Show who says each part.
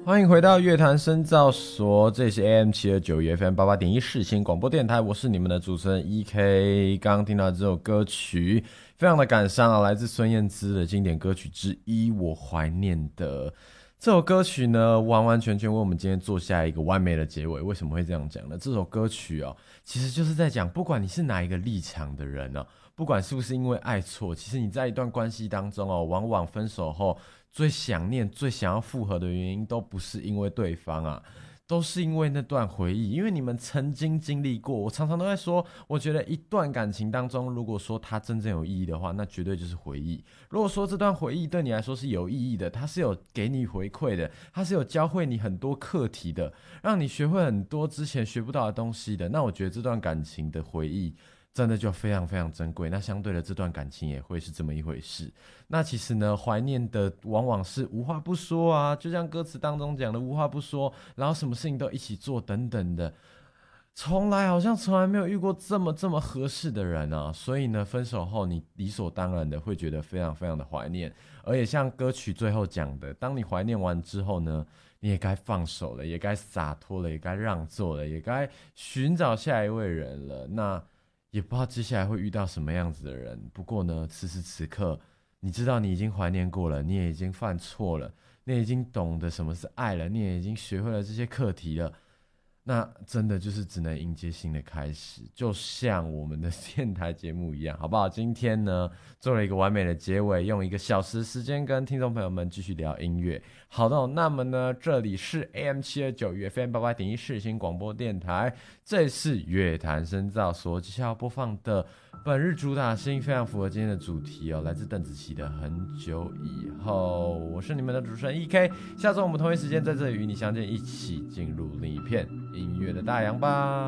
Speaker 1: 欢迎回到乐坛深造所，这里是 AM729 FM88.1 世新广播电台，我是你们的主持人 EK。刚刚听到这首歌曲，非常的感伤啊，来自孙燕姿的经典歌曲之一《我怀念的》。这首歌曲呢，完完全全为我们今天做下一个完美的结尾。为什么会这样讲呢？这首歌曲哦，其实就是在讲，不管你是哪一个立场的人哦，不管是不是因为爱错，其实你在一段关系当中哦，往往分手后最想念、最想要复合的原因，都不是因为对方啊，都是因为那段回忆，因为你们曾经经历过。我常常都在说，我觉得一段感情当中，如果说它真正有意义的话，那绝对就是回忆。如果说这段回忆对你来说是有意义的，它是有给你回馈的，它是有教会你很多课题的，让你学会很多之前学不到的东西的，那我觉得这段感情的回忆真的就非常非常珍贵。那相对的，这段感情也会是这么一回事。那其实呢，怀念的往往是无话不说啊，就像歌词当中讲的，无话不说，然后什么事情都一起做等等的。好像从来没有遇过这么合适的人啊，所以呢，分手后你理所当然的会觉得非常非常的怀念，而且像歌曲最后讲的，当你怀念完之后呢，你也该放手了，也该洒脱了，也该让座了，也该寻找下一位人了。那也不知道接下来会遇到什么样子的人，不过呢，此时此刻，你知道你已经怀念过了，你也已经犯错了，你也已经懂得什么是爱了，你也已经学会了这些课题了。那真的就是只能迎接新的开始，就像我们的电台节目一样，好不好？今天呢，做了一个完美的结尾，用1个小时时间跟听众朋友们继续聊音乐。好的，那么呢，这里是 AM729 FM88.1 世新广播电台，这是乐坛深造所接下来要播放的本日主打声音，非常符合今天的主题哦，来自邓紫棋的《很久以后》。我是你们的主持人 EK，下周我们同一时间在这里与你相见，一起进入另一片音乐的大洋吧。